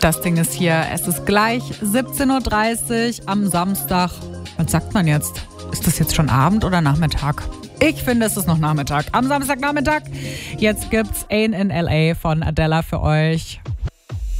Das Ding ist hier, es ist gleich 17.30 Uhr am Samstag. Was sagt man jetzt? Ist das jetzt schon Abend oder Nachmittag? Ich finde, es ist noch Nachmittag. Am Samstagnachmittag. Jetzt gibt's Ain in L.A. von Adele für euch.